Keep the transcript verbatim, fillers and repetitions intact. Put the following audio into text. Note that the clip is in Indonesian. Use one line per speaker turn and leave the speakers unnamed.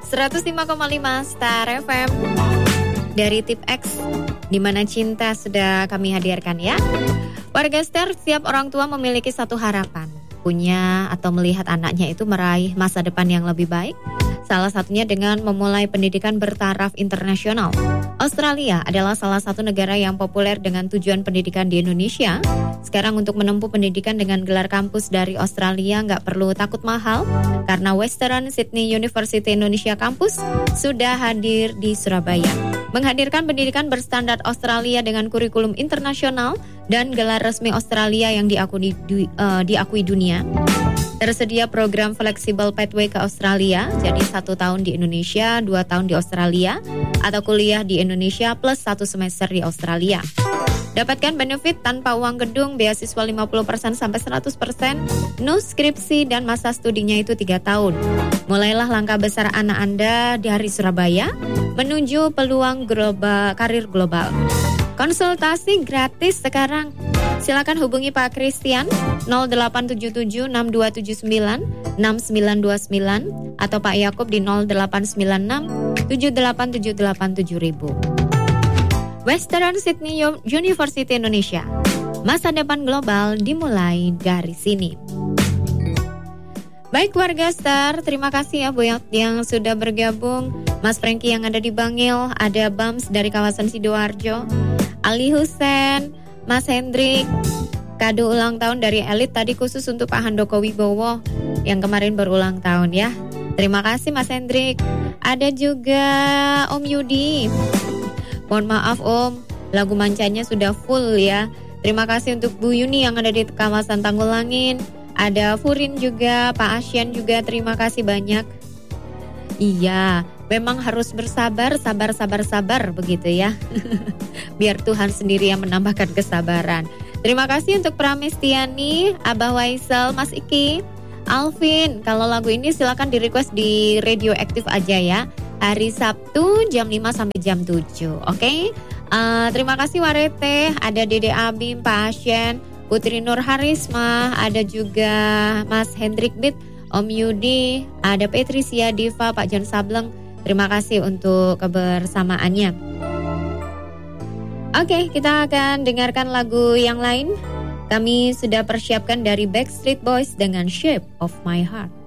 seratus lima koma lima Star F M dari Tip X, di mana cinta sudah kami hadirkan ya. Warga Star, setiap orang tua memiliki satu harapan, punya atau melihat anaknya itu meraih masa depan yang lebih baik. Salah satunya dengan memulai pendidikan bertaraf internasional. Australia adalah salah satu negara yang populer dengan tujuan pendidikan di Indonesia. Sekarang untuk menempuh pendidikan dengan gelar kampus dari Australia nggak perlu takut mahal, karena Western Sydney University Indonesia Campus sudah hadir di Surabaya. Menghadirkan pendidikan berstandar Australia dengan kurikulum internasional dan gelar resmi Australia yang diakui, di, uh, diakui dunia. Tersedia program flexible pathway ke Australia, jadi satu tahun di Indonesia, dua tahun di Australia, atau kuliah di Indonesia plus satu semester di Australia. Dapatkan benefit tanpa uang gedung, beasiswa lima puluh persen sampai seratus persen, no skripsi, dan masa studinya itu tiga tahun. Mulailah langkah besar anak Anda dari Surabaya menuju peluang global, karir global. Konsultasi gratis sekarang. Silakan hubungi Pak Christian nol delapan tujuh tujuh enam dua tujuh sembilan enam sembilan dua sembilan atau Pak Yakub di nol delapan sembilan enam tujuh delapan tujuh delapan tujuh ribu. Western Sydney University Indonesia. Masa depan global dimulai dari sini. Baik warga Star, terima kasih ya Bu yang sudah bergabung. Mas Franky yang ada di Bangil, ada Bams dari kawasan Sidoarjo, Ali Hussein, Mas Hendrik, kado ulang tahun dari Elit tadi khusus untuk Pak Handoko Wibowo yang kemarin berulang tahun ya. Terima kasih Mas Hendrik. Ada juga Om Yudi. Mohon maaf Om, lagu mancanya sudah full ya. Terima kasih untuk Bu Yuni yang ada di kawasan Tanggulangin. Ada Furin juga, Pak Asyan juga, terima kasih banyak. Iya, memang harus bersabar, sabar, sabar, sabar begitu ya. Biar Tuhan sendiri yang menambahkan kesabaran. Terima kasih untuk Pramestiani, Abah Waisel, Mas Iki, Alvin. Kalau lagu ini silakan di request di Radio Aktif aja ya. Hari Sabtu jam lima sampai jam tujuh. Oke. Okay? Uh, terima kasih Warete, ada Dede Abim, Pak Asyen, Putri Nur Harisma, ada juga Mas Hendrik Bit, Om Yudi, ada Patricia Diva, Pak John Sableng. Terima kasih untuk kebersamaannya. Oke, kita akan dengarkan lagu yang lain. Kami sudah persiapkan dari Backstreet Boys dengan Shape of My Heart.